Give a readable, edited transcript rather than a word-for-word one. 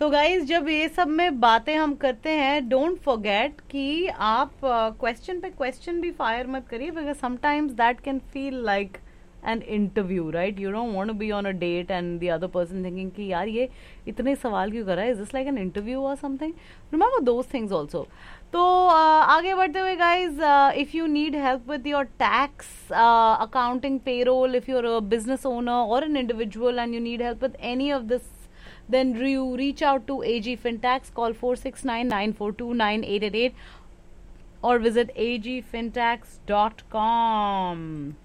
तो गाइज जब ये सब में बातें हम करते हैं, डोंट फॉरगेट कि आप क्वेश्चन पे क्वेश्चन भी फायर मत करिए, because sometimes that can feel like an interview, right? You don't want to be on a date and the other person thinking कि यार ये इतने सवाल क्यों कर रहा है, is this like an interview और something? Remember those things also. तो आगे बढ़ते हुए guys, if you need help with your tax, accounting, payroll, if you're a business owner और an individual and you need help with any of this, then you reach out to AG Fintax. Call 469-942-9888 or visit agfintax.com.